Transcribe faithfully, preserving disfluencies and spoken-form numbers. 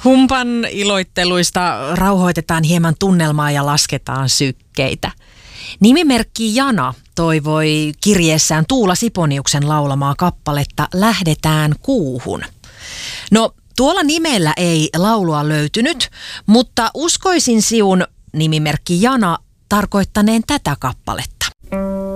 Humpan iloitteluista rauhoitetaan hieman tunnelmaa ja lasketaan sykkeitä. Nimimerkki Jana toivoi kirjeessään Tuula Siponiuksen laulamaa kappaletta Lähdetään kuuhun. No, tuolla nimellä ei laulua löytynyt, mutta uskoisin siun nimimerkki Jana tarkoittaneen tätä kappaletta.